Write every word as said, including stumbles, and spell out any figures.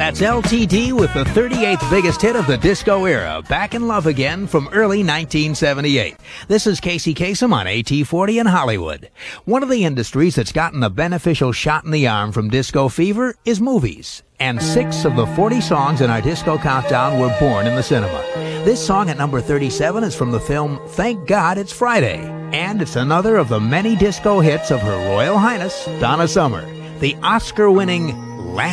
That's L T D with the thirty-eighth biggest hit of the disco era, Back in Love Again from early nineteen seventy-eight. This is Casey Kasem on A T forty in Hollywood. One of the industries that's gotten a beneficial shot in the arm from disco fever is movies. And six of the forty songs in our disco countdown were born in the cinema. This song at number thirty-seven is from the film Thank God It's Friday. And it's another of the many disco hits of Her Royal Highness, Donna Summer, the Oscar-winning